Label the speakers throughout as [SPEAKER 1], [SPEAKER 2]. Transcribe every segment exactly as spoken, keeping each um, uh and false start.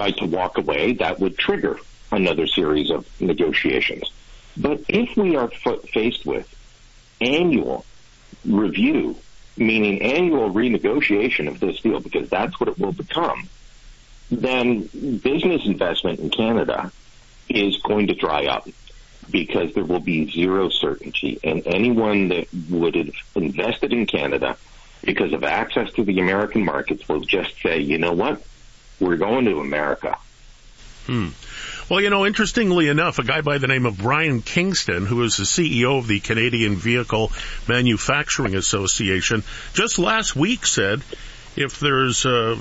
[SPEAKER 1] decide to walk away, that would trigger another series of negotiations. But if we are f- faced with annual review, meaning annual renegotiation of this deal, because that's what it will become, then business investment in Canada is going to dry up because there will be zero certainty. And anyone that would have invested in Canada because of access to the American markets will just say, you know what, we're going to America.
[SPEAKER 2] Hmm. Well, you know, interestingly enough, a guy by the name of Brian Kingston, who is the C E O of the Canadian Vehicle Manufacturing Association, just last week said if there's uh,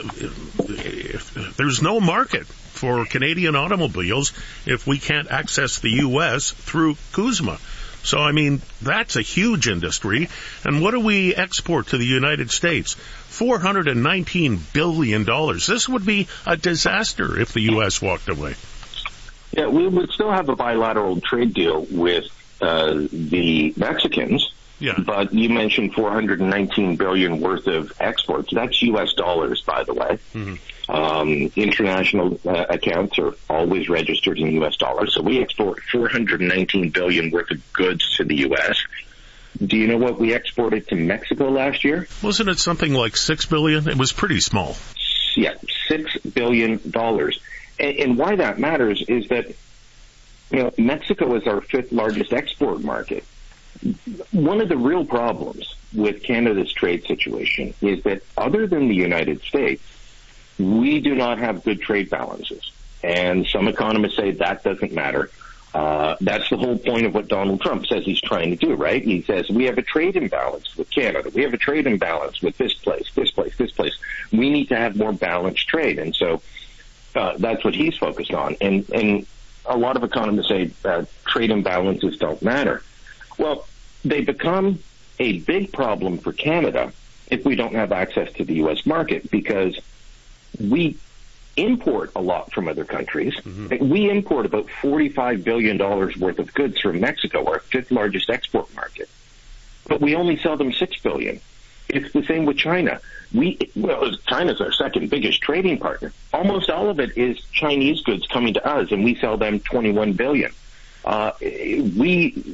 [SPEAKER 2] if there's no market for Canadian automobiles if we can't access the U S through CUSMA. So, I mean, that's a huge industry. And what do we export to the United States? four hundred nineteen billion dollars. This would be a disaster if the U S walked away.
[SPEAKER 1] Yeah, we would still have a bilateral trade deal with uh, the Mexicans.
[SPEAKER 2] Yeah.
[SPEAKER 1] But you mentioned four hundred nineteen billion dollars worth of exports. That's U S dollars, by the way. Mm-hmm. Um, international uh, accounts are always registered in U S dollars. So we export four hundred nineteen billion dollars worth of goods to the U S. Do you know what we exported to Mexico last year?
[SPEAKER 2] Wasn't it something like six billion dollars? It was pretty small.
[SPEAKER 1] Yeah, six billion dollars. And, and why that matters is that, you know, Mexico is our fifth largest export market. One of the real problems with Canada's trade situation is that other than the United States, we do not have good trade balances. And some economists say that doesn't matter. Uh, that's the whole point of what Donald Trump says he's trying to do, right? He says, we have a trade imbalance with Canada. We have a trade imbalance with this place, this place, this place. We need to have more balanced trade. And so uh, that's what he's focused on. And, and a lot of economists say uh, trade imbalances don't matter. Well, they become a big problem for Canada if we don't have access to the U S market, because we import a lot from other countries. Mm-hmm. We import about forty-five billion dollars worth of goods from Mexico, our fifth largest export market. But we only sell them six billion dollars. It's the same with China. We, well, China's our second biggest trading partner. Almost all of it is Chinese goods coming to us, and we sell them twenty-one billion dollars. Uh, we,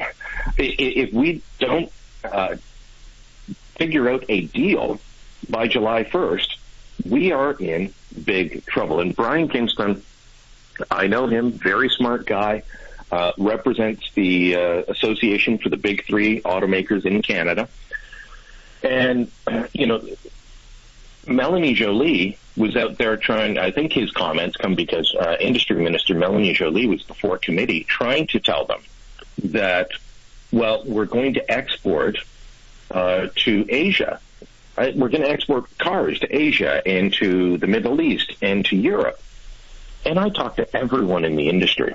[SPEAKER 1] if we don't uh, figure out a deal by July first, we are in big trouble. And Brian Kingston, I know him, very smart guy, uh, represents the uh, Association for the Big Three Automakers in Canada. And, you know, Melanie Joly was out there trying, I think his comments come because uh, Industry Minister Melanie Joly was before committee trying to tell them that, well, we're going to export uh, to Asia. Right? We're going to export cars to Asia and to the Middle East and to Europe. And I talked to everyone in the industry,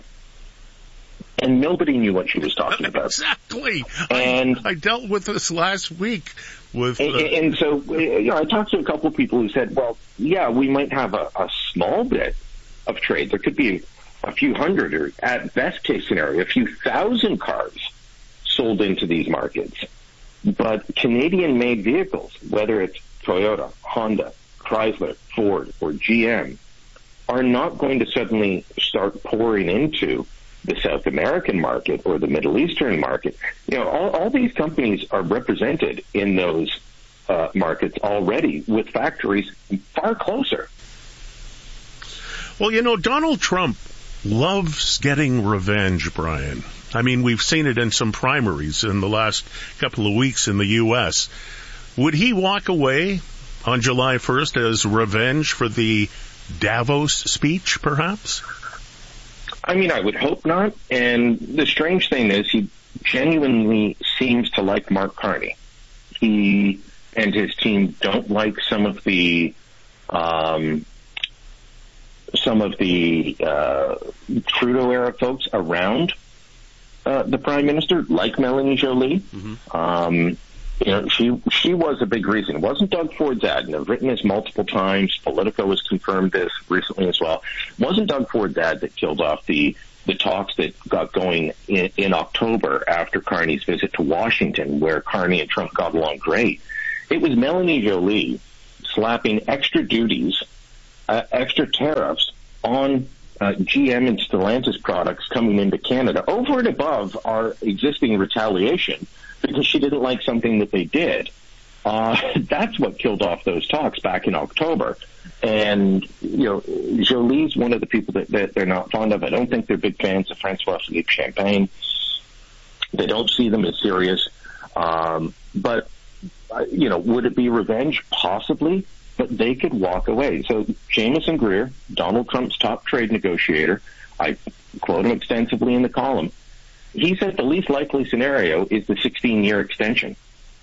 [SPEAKER 1] and nobody knew what she was talking about.
[SPEAKER 2] Exactly.
[SPEAKER 1] And
[SPEAKER 2] I, I dealt with this last week. With, uh...
[SPEAKER 1] and, and so, you know, I talked to a couple of people who said, well, yeah, we might have a, a small bit of trade. There could be a few hundred, or at best case scenario, a few thousand cars sold into these markets. But Canadian-made vehicles, whether it's Toyota, Honda, Chrysler, Ford, or G M, are not going to suddenly start pouring into the South American market or the Middle Eastern market. You know, all, all these companies are represented in those uh, markets already with factories far closer.
[SPEAKER 2] Well, you know, Donald Trump loves getting revenge, Brian. I mean, we've seen it in some primaries in the last couple of weeks in the U S. Would he walk away on July first as revenge for the Davos speech, perhaps?
[SPEAKER 1] I mean, I would hope not. And the strange thing is he genuinely seems to like Mark Carney. He and his team don't like some of the um, some of the uh, Trudeau-era folks around uh, the Prime Minister, like Melanie Joly. Mm-hmm. Um, you know, she she was a big reason. It wasn't Doug Ford's ad, and I've written this multiple times. Politico has confirmed this recently as well. It wasn't Doug Ford's ad that killed off the, the talks that got going in, in October after Carney's visit to Washington, where Carney and Trump got along great. It was Melanie Joly slapping extra duties uh, extra tariffs on uh, G M and Stellantis products coming into Canada over and above our existing retaliation because she didn't like something that they did. Uh, that's what killed off those talks back in October. And, you know, Jolie's one of the people that, that they're not fond of. I don't think they're big fans of François-Philippe Champagne. They don't see them as serious. Um, but, uh, you know, would it be revenge? Possibly. But they could walk away. So Jamieson Greer, Donald Trump's top trade negotiator, I quote him extensively in the column, he said the least likely scenario is the sixteen-year extension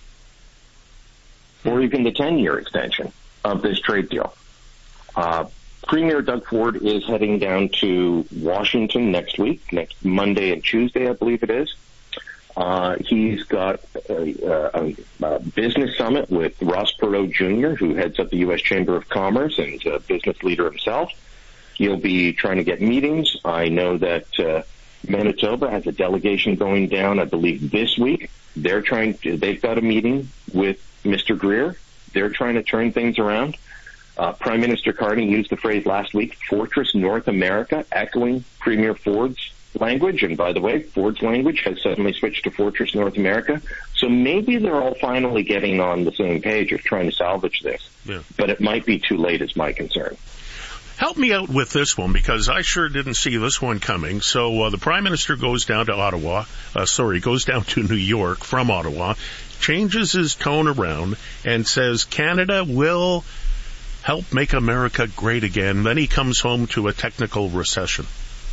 [SPEAKER 1] or even the ten-year extension of this trade deal. Uh, Premier Doug Ford is heading down to Washington next week, next Monday and Tuesday, I believe it is. Uh, he's got a, a, a business summit with Ross Perot Junior, who heads up the U S Chamber of Commerce and is a business leader himself. He'll be trying to get meetings. I know that uh, Manitoba has a delegation going down, I believe, this week. They're trying to, they've got a meeting with Mister Greer. They're trying to turn things around. Uh, Prime Minister Carney used the phrase last week, Fortress North America, echoing Premier Ford's language. And by the way, Ford's language has suddenly switched to Fortress North America. So maybe they're all finally getting on the same page of trying to salvage this. Yeah. But it might be too late is my concern.
[SPEAKER 2] Help me out with this one, because I sure didn't see this one coming. So uh, the Prime Minister goes down to Ottawa, uh, sorry, goes down to New York from Ottawa, changes his tone around and says Canada will help make America great again. Then he comes home to a technical recession.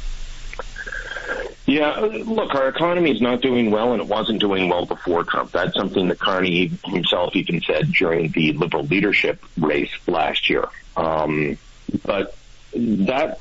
[SPEAKER 1] Yeah, look, our economy is not doing well, and it wasn't doing well before Trump. That's something that Carney himself even said during the Liberal leadership race last year. Um, but that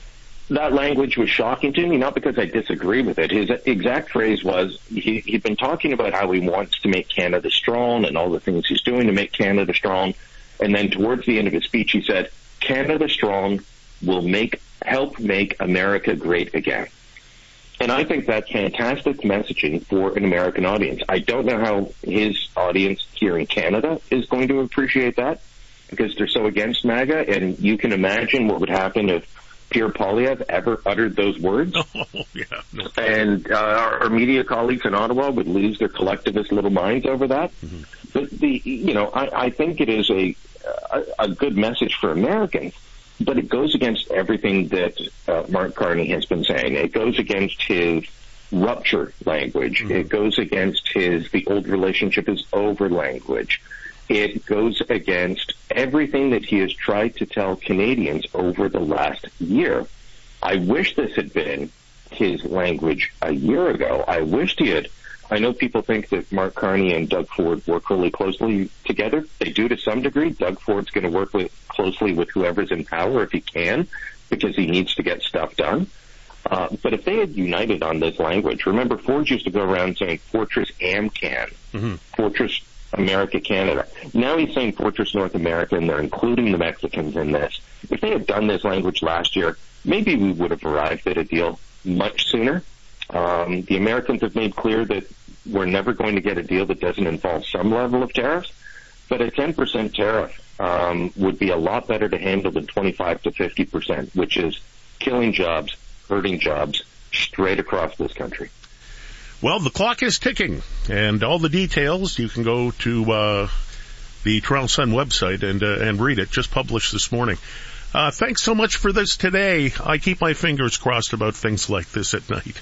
[SPEAKER 1] that language was shocking to me, not because I disagree with it. His exact phrase was, he, he'd been talking about how he wants to make Canada strong and all the things he's doing to make Canada strong. And then towards the end of his speech, he said, Canada strong will make help make America great again. And I think that's fantastic messaging for an American audience. I don't know how his audience here in Canada is going to appreciate that, because they're so against MAGA, and you can imagine what would happen if Pierre Poilievre ever uttered those words.
[SPEAKER 2] Oh, yeah. No.
[SPEAKER 1] And uh, our, our media colleagues in Ottawa would lose their collectivist little minds over that. Mm-hmm. But the, you know, I, I think it is a, a a good message for Americans, but it goes against everything that uh, Mark Carney has been saying. It goes against his rupture language. Mm-hmm. It goes against his the old relationship is over language. It goes against everything that he has tried to tell Canadians over the last year. I wish this had been his language a year ago. I wished he had. I know people think that Mark Carney and Doug Ford work really closely together. They do to some degree. Doug Ford's going to work with, closely with whoever's in power if he can, because he needs to get stuff done. Uh, but if they had united on this language, remember Ford used to go around saying Fortress AmCan, mm-hmm. Fortress America, Canada. Now he's saying Fortress North America, and they're including the Mexicans in this. If they had done this language last year, maybe we would have arrived at a deal much sooner. Um, the Americans have made clear that we're never going to get a deal that doesn't involve some level of tariffs, but a ten percent tariff um, would be a lot better to handle than twenty-five to fifty percent, which is killing jobs, hurting jobs straight across this country.
[SPEAKER 2] Well, the clock is ticking, and all the details, you can go to uh, the Toronto Sun website and uh, and read it, just published this morning. Uh, thanks so much for this today. I keep my fingers crossed about things like this at night.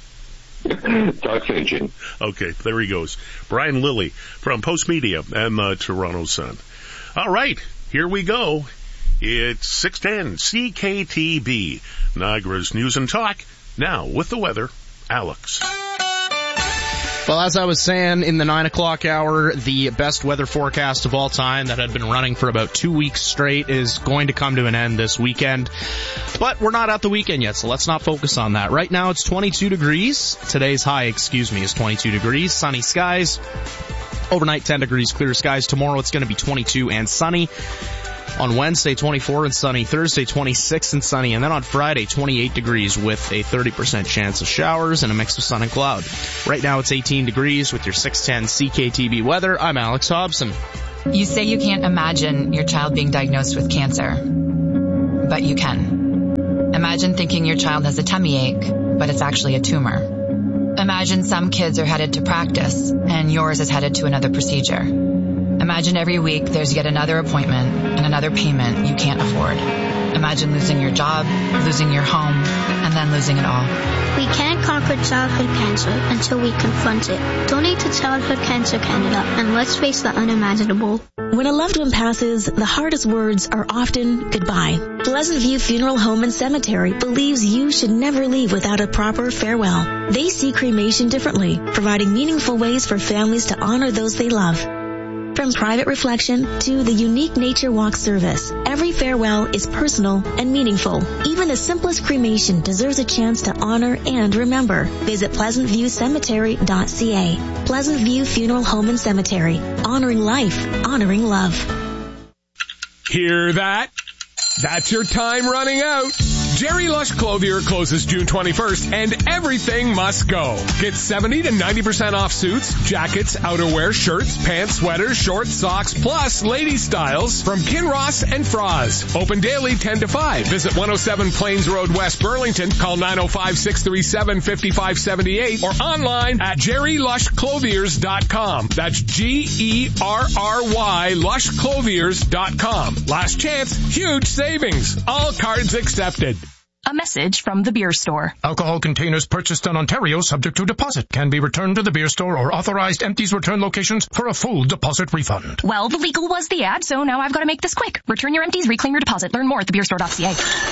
[SPEAKER 1] Talk soon, Jim.
[SPEAKER 2] Okay, there he goes. Brian Lilley from Post Media and the Toronto Sun. All right, here we go. It's six ten C K T B, Niagara's News and Talk. Now, with the weather, Alex.
[SPEAKER 3] Well, as I was saying in the nine o'clock hour, the best weather forecast of all time that had been running for about two weeks straight is going to come to an end this weekend. But we're not at the weekend yet, so let's not focus on that. Right now it's twenty-two degrees. Today's high, excuse me, is twenty-two degrees. Sunny skies. Overnight ten degrees, clear skies. Tomorrow it's going to be twenty-two and sunny. On Wednesday, twenty-four and sunny. Thursday, twenty-six and sunny. And then on Friday, twenty-eight degrees with a thirty percent chance of showers and a mix of sun and cloud. Right now it's eighteen degrees with your six ten C K T B weather. I'm Alex Hobson.
[SPEAKER 4] You say you can't imagine your child being diagnosed with cancer. but you can. Imagine thinking your child has a tummy ache, but it's actually a tumor. Imagine some kids are headed to practice, and yours is headed to another procedure. Imagine every week there's yet another appointment and another payment you can't afford. Imagine losing your job, losing your home, and then losing it all.
[SPEAKER 5] We can't conquer childhood cancer until we confront it. Donate to Childhood Cancer Canada, and let's face the unimaginable.
[SPEAKER 6] When a loved one passes, the hardest words are often goodbye. Pleasant View Funeral Home and Cemetery believes you should never leave without a proper farewell. They see cremation differently, providing meaningful ways for families to honor those they love. From private reflection to the unique nature walk service, every farewell is personal and meaningful. Even the simplest cremation deserves a chance to honor and remember. Visit pleasant view cemetery dot c a. Pleasant View Funeral Home and Cemetery. Honoring life, honoring love.
[SPEAKER 7] Hear that? That's your time running out. Jerry Lush Clothier closes June twenty-first, and everything must go. Get seventy to ninety percent off suits, jackets, outerwear, shirts, pants, sweaters, shorts, socks, plus lady styles from Kinross and Froz. Open daily ten to five. Visit one oh seven Plains Road, West Burlington. Call nine oh five, six three seven, five five seven eight or online at jerry lush clothiers dot com. That's G E R R Y lush clothiers dot com. Last chance, huge savings. All cards accepted.
[SPEAKER 8] A message from the beer store.
[SPEAKER 9] Alcohol containers purchased in Ontario subject to deposit can be returned to the beer store or authorized empties return locations for a full deposit refund.
[SPEAKER 8] Well, the legal was the ad, so now I've got to make this quick. Return your empties, reclaim your deposit. Learn more at the beer store dot c a.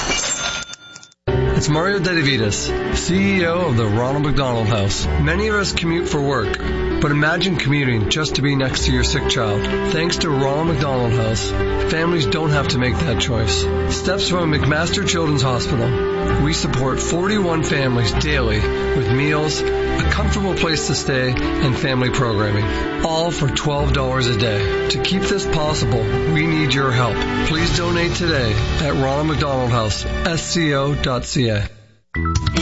[SPEAKER 10] It's Mario Dedivitas, C E O of the Ronald McDonald House. Many of us commute for work, but imagine commuting just to be next to your sick child. Thanks to Ronald McDonald House, families don't have to make that choice. Steps from McMaster Children's Hospital. We support forty-one families daily with meals, a comfortable place to stay, and family programming, all for twelve dollars a day. To keep this possible, we need your help. Please donate today at Ronald McDonald House, S C O dot C A.